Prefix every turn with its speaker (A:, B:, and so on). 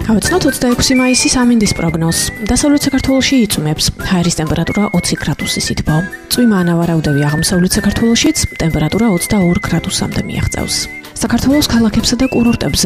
A: ავეცნოთ 26 მაისის ამინდის პროგნოზს. დასავლეთ საქართველოში იწვიმებს. ჰაერის ტემპერატურა 20 გრადუსის ითბო. წვიმა ანავარაუდები აღმოსავლეთ საქართველოშიც, ტემპერატურა 22 გრადუსამდე მიაღწევს. საქართველოს ქალაქებსა და კურორტებზე